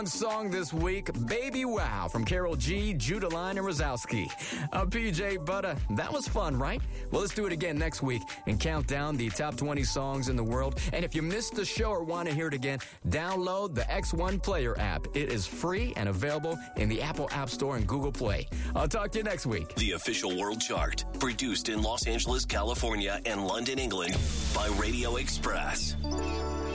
Song this week, Baby Wow from Karol G, Judaline, and Rosowski. I'm PJ Butter. That was fun, right? Well, let's do it again next week and count down the top 20 songs in the world. And if you missed the show or want to hear it again, download the X1 Player app. It is free and available in the Apple App Store and Google Play. I'll talk to you next week. The official world chart, produced in Los Angeles, California, and London, England by Radio Express.